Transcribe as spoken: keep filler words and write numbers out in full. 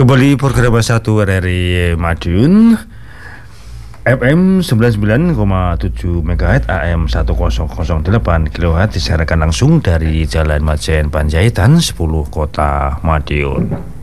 Kembali program satu R R I Madiun F M sembilan puluh sembilan koma tujuh megahertz A M seribu delapan kilohertz disiarkan langsung dari Jalan Majen Panjaitan sepuluh Kota Madiun.